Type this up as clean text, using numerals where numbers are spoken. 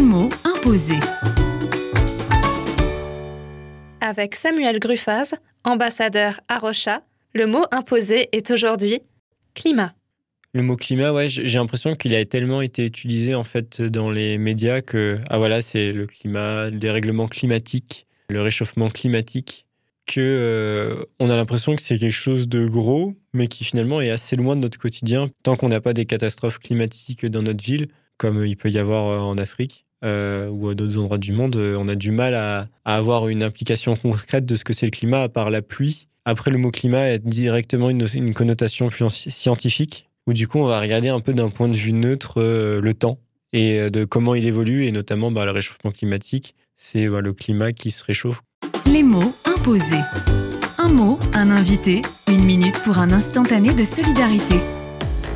mots imposés. Avec Samuel Gruffaz, ambassadeur à Rocha, le mot imposé est aujourd'hui climat. Le mot climat, ouais, j'ai l'impression qu'il a tellement été utilisé en fait dans les médias que c'est le climat, les règlements climatiques, le réchauffement climatique, que on a l'impression que c'est quelque chose de gros, mais qui finalement est assez loin de notre quotidien tant qu'on n'a pas des catastrophes climatiques dans notre ville, comme il peut y avoir en Afrique. Ou à d'autres endroits du monde, on a du mal à avoir une implication concrète de ce que c'est le climat, à part la pluie. Après, le mot climat a directement une connotation plus scientifique, où du coup, on va regarder un peu d'un point de vue neutre le temps et de comment il évolue, et notamment le réchauffement climatique. C'est le climat qui se réchauffe. Les mots imposés. Un mot, un invité, 1 minute pour un instantané de solidarité.